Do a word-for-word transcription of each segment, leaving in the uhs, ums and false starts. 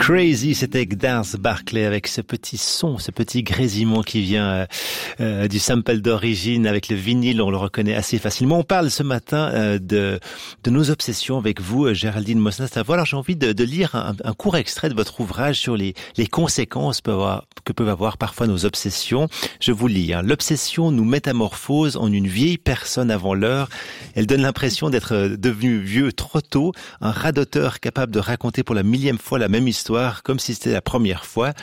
Crazy, c'était Gnarls Barclay avec ce petit son, ce petit grésillement qui vient euh, euh, du sample d'origine avec le vinyle, on le reconnaît assez facilement. On parle ce matin euh, de de nos obsessions avec vous, Géraldine Mosna-Stavois. Alors j'ai envie de, de lire un, un court extrait de votre ouvrage sur les, les conséquences peuvent avoir, que peuvent avoir parfois nos obsessions. Je vous lis. Hein. L'obsession nous métamorphose en une vieille personne avant l'heure. Elle donne l'impression d'être devenu vieux trop tôt, un radoteur capable de raconter pour la millième fois la même histoire, comme si c'était la première fois.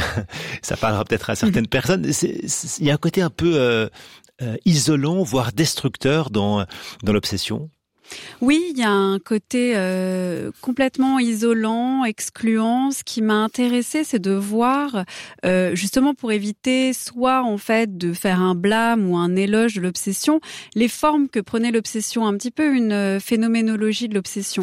Ça parlera peut-être à certaines personnes. C'est, c'est, il y a un côté un peu euh, euh, isolant, voire destructeur dans dans l'obsession. Oui, il y a un côté euh, complètement isolant, excluant. Ce qui m'a intéressée, c'est de voir, euh, justement pour éviter soit en fait de faire un blâme ou un éloge de l'obsession, les formes que prenait l'obsession, un petit peu une phénoménologie de l'obsession.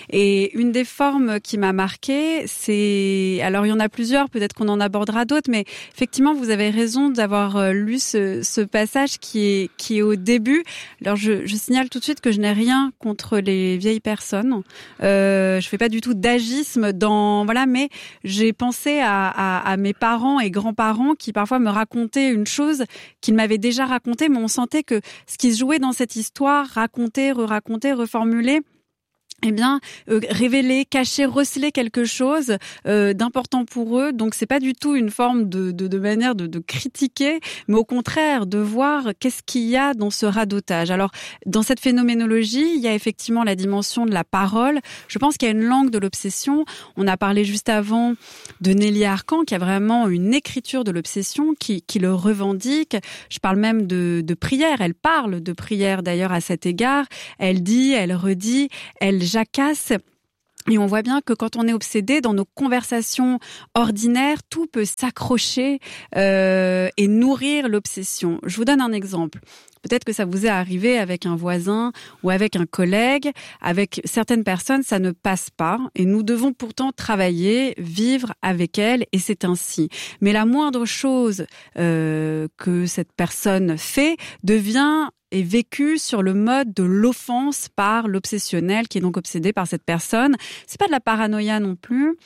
Et une des formes qui m'a marquée, c'est... Alors il y en a plusieurs, peut-être qu'on en abordera d'autres, mais effectivement, vous avez raison d'avoir lu ce, ce passage qui est, qui est au début. Alors je, je signale tout de suite que je n'ai rien contre les vieilles personnes. Euh, je fais pas du tout d'agisme dans voilà, mais j'ai pensé à, à, à mes parents et grands-parents qui parfois me racontaient une chose qu'ils m'avaient déjà racontée, mais on sentait que ce qui se jouait dans cette histoire, raconter, re-raconter, reformuler, eh bien, euh, révéler, cacher, receler quelque chose euh, d'important pour eux. Donc, c'est pas du tout une forme de, de, de manière de, de critiquer, mais au contraire de voir qu'est-ce qu'il y a dans ce radotage. Alors, dans cette phénoménologie, il y a effectivement la dimension de la parole. Je pense qu'il y a une langue de l'obsession. On a parlé juste avant de Nelly Arcan, qui a vraiment une écriture de l'obsession, qui, qui le revendique. Je parle même de, de prière. Elle parle de prière, d'ailleurs, à cet égard. Elle dit, elle redit, elle jacasse. Et on voit bien que quand on est obsédé, dans nos conversations ordinaires, tout peut s'accrocher euh, et nourrir l'obsession. Je vous donne un exemple. Peut-être que ça vous est arrivé avec un voisin ou avec un collègue. Avec certaines personnes, ça ne passe pas. Et nous devons pourtant travailler, vivre avec elles, et c'est ainsi. Mais la moindre chose euh, que cette personne fait devient est vécu sur le mode de l'offense par l'obsessionnel qui est donc obsédé par cette personne. C'est pas de la paranoïa non plus,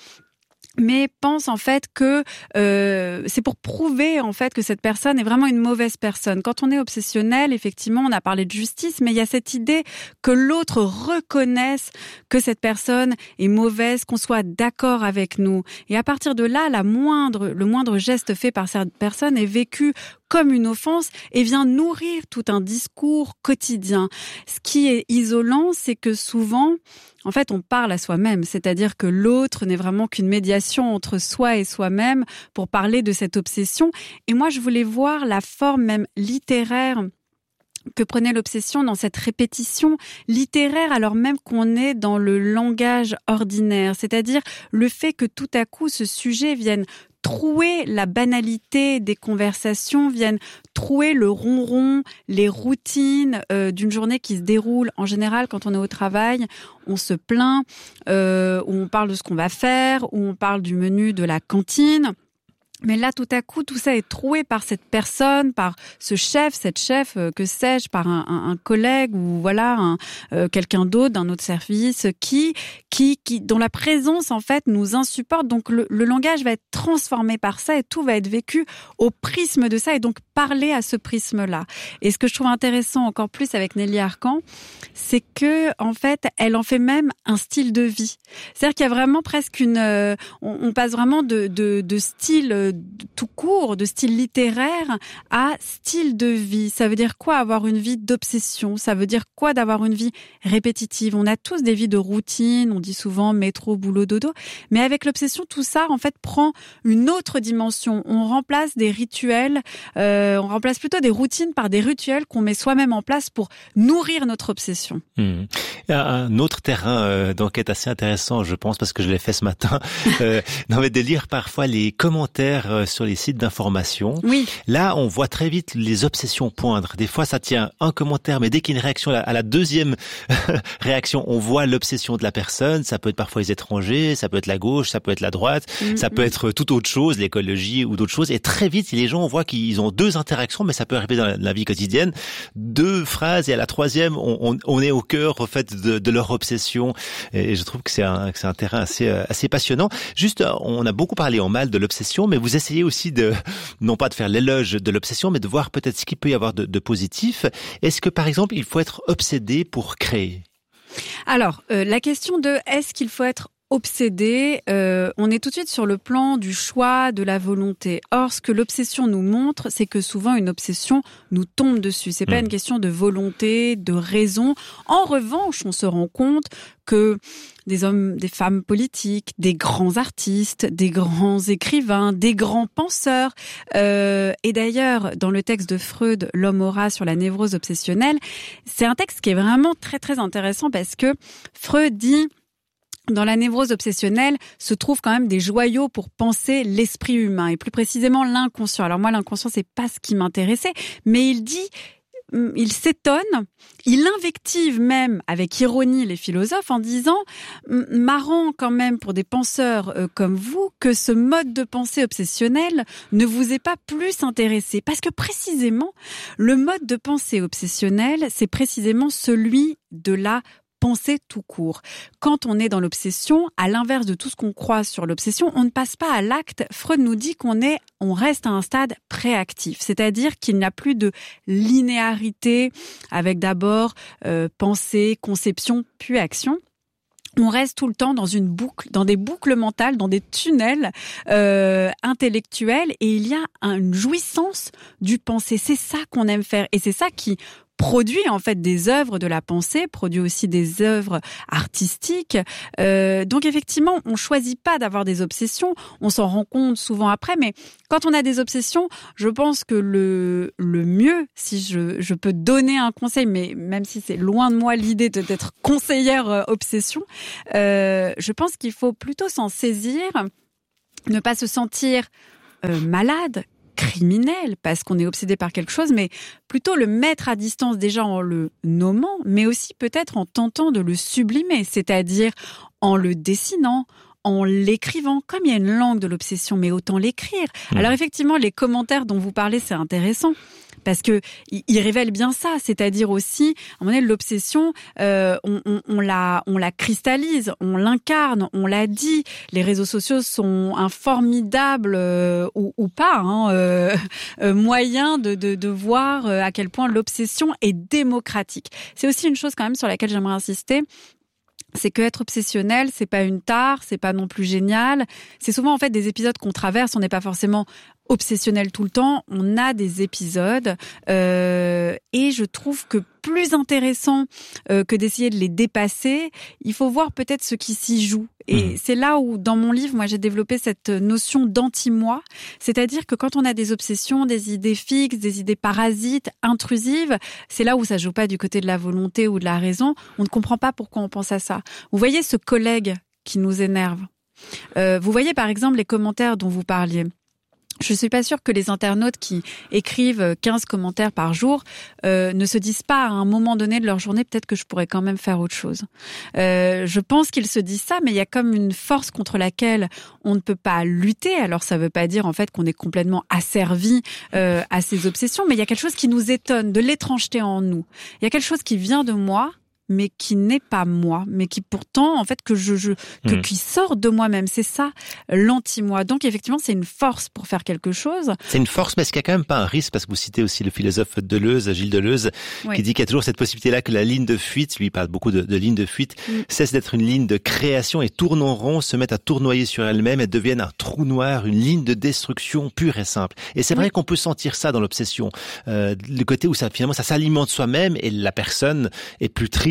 mais pense en fait que euh, c'est pour prouver en fait que cette personne est vraiment une mauvaise personne. Quand on est obsessionnel, effectivement, on a parlé de justice, mais il y a cette idée que l'autre reconnaisse que cette personne est mauvaise, qu'on soit d'accord avec nous. Et à partir de là, la moindre, le moindre geste fait par cette personne est vécu comme une offense et vient nourrir tout un discours quotidien. Ce qui est isolant, c'est que souvent, en fait, on parle à soi-même, c'est-à-dire que l'autre n'est vraiment qu'une médiation entre soi et soi-même pour parler de cette obsession. Et moi, je voulais voir la forme même littéraire que prenait l'obsession dans cette répétition littéraire, alors même qu'on est dans le langage ordinaire, c'est-à-dire le fait que tout à coup, ce sujet vienne trouer la banalité des conversations, viennent trouer le ronron, les routines euh, d'une journée qui se déroule. En général, quand on est au travail, on se plaint, euh, ou on parle de ce qu'on va faire, ou on parle du menu de la cantine. Mais là, tout à coup, tout ça est troué par cette personne, par ce chef, cette chef, euh, que sais-je, par un, un, un collègue ou voilà, un, euh, quelqu'un d'autre d'un autre service qui, qui, qui, dont la présence en fait nous insupporte. Donc le, le langage va être transformé par ça et tout va être vécu au prisme de ça et donc parler à ce prisme-là. Et ce que je trouve intéressant encore plus avec Nelly Arcan, c'est que en fait, elle en fait même un style de vie. C'est-à-dire qu'il y a vraiment presque une, euh, on, on passe vraiment de, de, de style tout court, de style littéraire à style de vie. Ça veut dire quoi avoir une vie d'obsession? Ça veut dire quoi d'avoir une vie répétitive? On a tous des vies de routine, on dit souvent métro, boulot, dodo, mais avec l'obsession, tout ça en fait prend une autre dimension. On remplace des rituels, euh, on remplace plutôt des routines par des rituels qu'on met soi-même en place pour nourrir notre obsession. Mmh. Il y a un autre terrain euh, d'enquête assez intéressant, je pense, parce que je l'ai fait ce matin, euh, non, mais de lire parfois les commentaires commentaires sur les sites d'information. Oui. Là, on voit très vite les obsessions poindre. Des fois, ça tient un commentaire, mais dès qu'il y a une réaction, à la deuxième réaction, on voit l'obsession de la personne. Ça peut être parfois les étrangers, ça peut être la gauche, ça peut être la droite, mm-hmm. ça peut être toute autre chose, l'écologie ou d'autres choses. Et très vite, les gens, on voit qu'ils ont deux interactions, mais ça peut arriver dans la vie quotidienne. Deux phrases, et à la troisième, on, on, on est au cœur, en fait, de, de leur obsession. Et je trouve que c'est un, que c'est un terrain assez, assez passionnant. Juste, on a beaucoup parlé en mal de l'obsession, mais vous essayez aussi de, non pas de faire l'éloge de l'obsession, mais de voir peut-être ce qu'il peut y avoir de, de positif. Est-ce que, par exemple, il faut être obsédé pour créer? Alors, euh, la question de est-ce qu'il faut être obsédé, euh, on est tout de suite sur le plan du choix, de la volonté. Or, ce que l'obsession nous montre, c'est que souvent une obsession nous tombe dessus. C'est pas mmh. une question de volonté, de raison. En revanche, on se rend compte que des hommes, des femmes politiques, des grands artistes, des grands écrivains, des grands penseurs, euh, et d'ailleurs, dans le texte de Freud, L'homme aura sur la névrose obsessionnelle, c'est un texte qui est vraiment très très intéressant parce que Freud dit dans la névrose obsessionnelle se trouvent quand même des joyaux pour penser l'esprit humain et plus précisément l'inconscient. Alors moi, l'inconscient, c'est pas ce qui m'intéressait, mais il dit, il s'étonne, il invective même avec ironie les philosophes en disant « marrant quand même pour des penseurs euh, comme vous que ce mode de pensée obsessionnel ne vous ait pas plus intéressé. » Parce que précisément, le mode de pensée obsessionnel, c'est précisément celui de la penser tout court. Quand on est dans l'obsession, à l'inverse de tout ce qu'on croit sur l'obsession, on ne passe pas à l'acte. Freud nous dit qu'on est, on reste à un stade préactif, c'est-à-dire qu'il n'y a plus de linéarité avec d'abord euh, pensée, conception, puis action. On reste tout le temps dans une boucle, dans des boucles mentales, dans des tunnels euh, intellectuels, et il y a une jouissance du penser. C'est ça qu'on aime faire, et c'est ça qui produit en fait des œuvres de la pensée, produit aussi des œuvres artistiques. Euh, donc effectivement, on choisit pas d'avoir des obsessions, on s'en rend compte souvent après, mais quand on a des obsessions, je pense que le le mieux, si je je peux donner un conseil, mais même si c'est loin de moi l'idée de, d'être conseillère euh, obsession, euh, je pense qu'il faut plutôt s'en saisir, ne pas se sentir euh, malade, criminel parce qu'on est obsédé par quelque chose, mais plutôt le mettre à distance déjà en le nommant, mais aussi peut-être en tentant de le sublimer, c'est-à-dire en le dessinant, en l'écrivant, comme il y a une langue de l'obsession, mais autant l'écrire. Mmh. Alors effectivement, les commentaires dont vous parlez, c'est intéressant, parce que il révèle bien ça, c'est-à-dire aussi, à un moment donné, l'obsession, euh, on, on, on la, on la cristallise, on l'incarne, on l'a dit. Les réseaux sociaux sont un formidable euh, ou, ou pas hein, euh, euh, moyen de, de, de voir à quel point l'obsession est démocratique. C'est aussi une chose quand même sur laquelle j'aimerais insister. C'est que être obsessionnel, c'est pas une tare, c'est pas non plus génial. C'est souvent en fait des épisodes qu'on traverse. On n'est pas forcément obsessionnel tout le temps. On a des épisodes euh, et je trouve que plus intéressant euh, que d'essayer de les dépasser, il faut voir peut-être ce qui s'y joue. Et mmh. c'est là où, dans mon livre, moi, j'ai développé cette notion d'anti-moi. C'est-à-dire que quand on a des obsessions, des idées fixes, des idées parasites, intrusives, c'est là où ça joue pas du côté de la volonté ou de la raison. On ne comprend pas pourquoi on pense à ça. Vous voyez ce collègue qui nous énerve. Euh, vous voyez, par exemple, les commentaires dont vous parliez. Je suis pas sûre que les internautes qui écrivent quinze commentaires par jour euh, ne se disent pas à un moment donné de leur journée, peut-être que je pourrais quand même faire autre chose. Euh, je pense qu'ils se disent ça, mais il y a comme une force contre laquelle on ne peut pas lutter. Alors ça veut pas dire en fait qu'on est complètement asservi euh, à ces obsessions, mais il y a quelque chose qui nous étonne, de l'étrangeté en nous. Il y a quelque chose qui vient de moi, mais qui n'est pas moi, mais qui pourtant, en fait, que je, je que, mmh. qui sort de moi-même. C'est ça, l'anti-moi. Donc, effectivement, c'est une force pour faire quelque chose. C'est une force, mais est-ce qu'il n'y a quand même pas un risque, parce que vous citez aussi le philosophe Deleuze, Gilles Deleuze, oui. qui dit qu'il y a toujours cette possibilité-là que la ligne de fuite, lui il parle beaucoup de, de ligne de fuite, mmh. cesse d'être une ligne de création et tourne en rond, se mette à tournoyer sur elle-même et devienne un trou noir, une ligne de destruction pure et simple. Et c'est vrai oui. qu'on peut sentir ça dans l'obsession. Euh, le côté où ça, finalement, ça s'alimente soi-même et la personne est plus triste,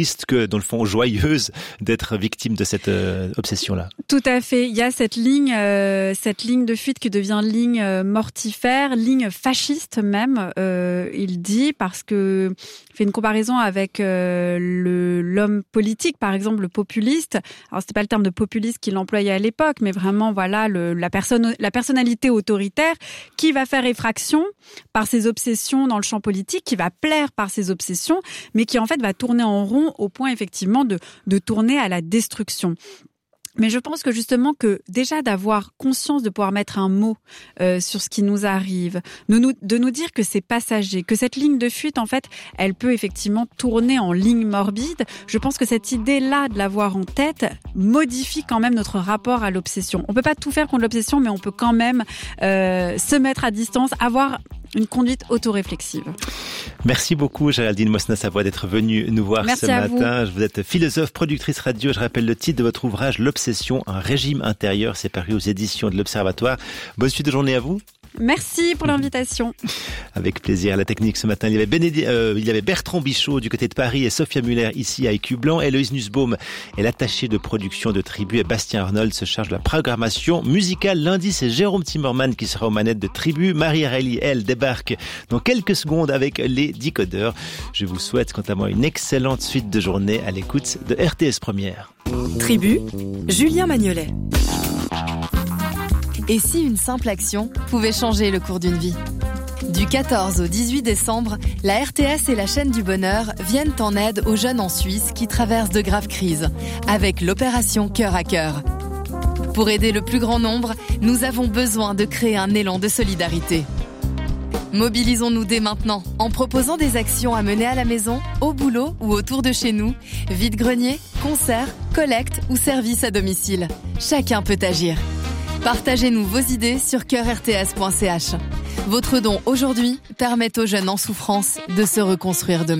triste que, dans le fond, joyeuse d'être victime de cette euh, obsession-là. Tout à fait. Il y a cette ligne, euh, cette ligne de fuite qui devient ligne euh, mortifère, ligne fasciste même, euh, il dit, parce que il fait une comparaison avec euh, le, l'homme politique, par exemple, le populiste. Alors, c'était pas le terme de populiste qu'il employait à l'époque, mais vraiment, voilà, le, la personne, la personnalité autoritaire qui va faire effraction par ses obsessions dans le champ politique, qui va plaire par ses obsessions, mais qui, en fait, va tourner en rond au point, effectivement, de, de tourner à la destruction. Mais je pense que justement que déjà d'avoir conscience de pouvoir mettre un mot euh, sur ce qui nous arrive, de nous, de nous dire que c'est passager, que cette ligne de fuite, en fait, elle peut effectivement tourner en ligne morbide. Je pense que cette idée-là de l'avoir en tête modifie quand même notre rapport à l'obsession. On peut pas tout faire contre l'obsession, mais on peut quand même euh, se mettre à distance, avoir une conduite autoréflexive. Merci beaucoup Géraldine Mosna-Savoie d'être venue nous voir Merci ce matin. Vous. vous êtes philosophe, productrice radio. Je rappelle le titre de votre ouvrage, L'Obsession, un régime intérieur. C'est paru aux éditions de l'Observatoire. Bonne suite de journée à vous. Merci pour l'invitation. Avec plaisir. À la technique ce matin, il y avait, Bénédi- euh, il y avait Bertrand Bichot du côté de Paris et Sophia Muller ici à Écu-Blanc. Héloïse Nussbaum est l'attachée de production de Tribu et Bastien Arnold se charge de la programmation musicale. Lundi, c'est Jérôme Timmerman qui sera aux manettes de Tribu. Marie Arelli, elle, débarque dans quelques secondes avec les décodeurs. Je vous souhaite, quant à moi, une excellente suite de journée à l'écoute de R T S Première. Tribu, Julien Magnolet. Et si une simple action pouvait changer le cours d'une vie ? Du quatorze au dix-huit décembre, la R T S et la chaîne du bonheur viennent en aide aux jeunes en Suisse qui traversent de graves crises, avec l'opération Cœur à Cœur. Pour aider le plus grand nombre, nous avons besoin de créer un élan de solidarité. Mobilisons-nous dès maintenant en proposant des actions à mener à la maison, au boulot ou autour de chez nous, vide-grenier, concerts, collectes ou services à domicile. Chacun peut agir. Partagez-nous vos idées sur cœur r t s point c h. Votre don aujourd'hui permet aux jeunes en souffrance de se reconstruire demain.